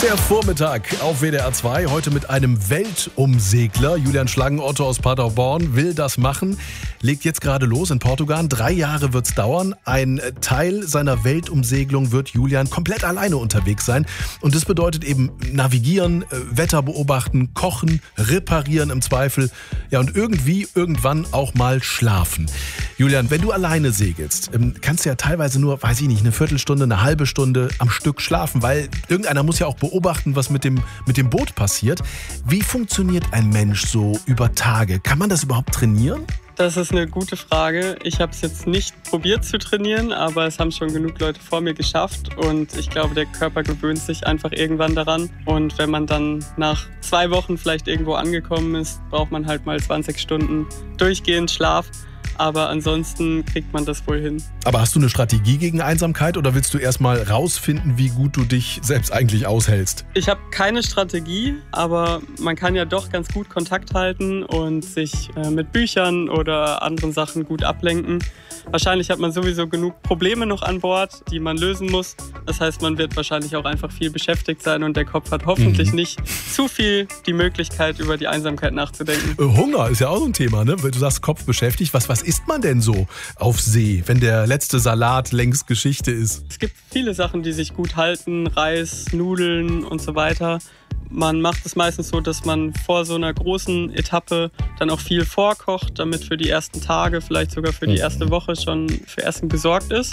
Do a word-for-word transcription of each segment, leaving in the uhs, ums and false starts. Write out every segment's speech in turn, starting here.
Der Vormittag auf W D R zwei, heute mit einem Weltumsegler. Julian Schlangenotto aus Paderborn will das machen, legt jetzt gerade los in Portugal. Drei Jahre wird's dauern. Ein Teil seiner Weltumsegelung wird Julian komplett alleine unterwegs sein. Und das bedeutet eben navigieren, Wetter beobachten, kochen, reparieren im Zweifel. Ja, und irgendwie, irgendwann auch mal schlafen. Julian, wenn du alleine segelst, kannst du ja teilweise nur, weiß ich nicht, eine Viertelstunde, eine halbe Stunde am Stück schlafen, weil irgendeiner muss ja auch beobachten, was mit dem, mit dem Boot passiert. Wie funktioniert ein Mensch so über Tage? Kann man das überhaupt trainieren? Das ist eine gute Frage. Ich habe es jetzt nicht probiert zu trainieren, aber es haben schon genug Leute vor mir geschafft. Und ich glaube, der Körper gewöhnt sich einfach irgendwann daran. Und wenn man dann nach zwei Wochen vielleicht irgendwo angekommen ist, braucht man halt mal zwanzig Stunden durchgehend Schlaf. Aber ansonsten kriegt man das wohl hin. Aber hast du eine Strategie gegen Einsamkeit oder willst du erst mal rausfinden, wie gut du dich selbst eigentlich aushältst? Ich habe keine Strategie, aber man kann ja doch ganz gut Kontakt halten und sich äh, mit Büchern oder anderen Sachen gut ablenken. Wahrscheinlich hat man sowieso genug Probleme noch an Bord, die man lösen muss. Das heißt, man wird wahrscheinlich auch einfach viel beschäftigt sein und der Kopf hat hoffentlich mhm. nicht zu viel die Möglichkeit, über die Einsamkeit nachzudenken. Hunger ist ja auch so ein Thema, ne? Weil du sagst, Kopf beschäftigt. Was, was isst man denn so auf See, wenn der letzte Salat längst Geschichte ist? Es gibt viele Sachen, die sich gut halten. Reis, Nudeln und so weiter. Man macht es meistens so, dass man vor so einer großen Etappe dann auch viel vorkocht, damit für die ersten Tage, vielleicht sogar für die erste Woche schon für Essen gesorgt ist.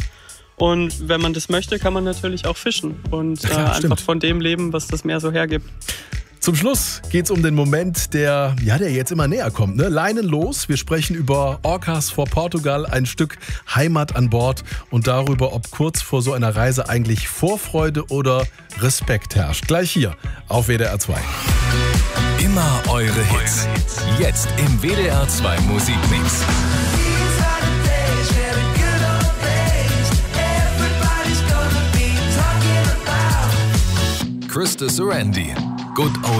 Und wenn man das möchte, kann man natürlich auch fischen und ja, klar, äh, einfach stimmt. von dem leben, was das Meer so hergibt. Zum Schluss geht's um den Moment, der, ja, der jetzt immer näher kommt. Ne? Leinen los. Wir sprechen über Orcas vor Portugal, ein Stück Heimat an Bord und darüber, ob kurz vor so einer Reise eigentlich Vorfreude oder Respekt herrscht. Gleich hier auf W D R zwei. Immer eure Hits. Jetzt im W D R zwei Musikmix. Krista Sorandi. Good Old